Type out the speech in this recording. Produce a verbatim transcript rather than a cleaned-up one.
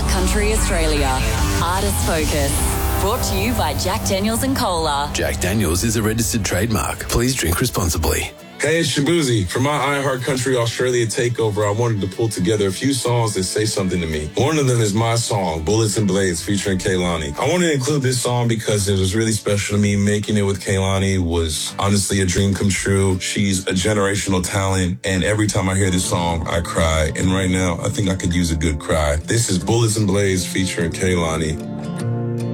iHeart Country Australia. Artist Focus. Brought to you by Jack Daniels and Cola. Jack Daniels is a registered trademark. Please drink responsibly. Hey, it's Shabuzi. For my iHeart Country Australia takeover, I wanted to pull together a few songs that say something to me. One of them is my song, Bullets and Blades, featuring Kehlani. I wanted to include this song because it was really special to me. Making it with Kehlani was honestly a dream come true. She's a generational talent, and every time I hear this song, I cry. And right now, I think I could use a good cry. This is Bullets and Blades featuring Kehlani.